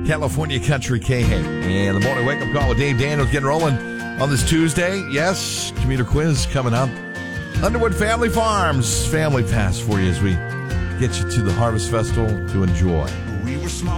California Country K-Hay. And the morning wake-up call with Dave Daniels getting rolling on this Tuesday. Yes, commuter quiz coming up. Underwood Family Farms Family Pass for you as we get you to the Harvest Festival to enjoy. We were small.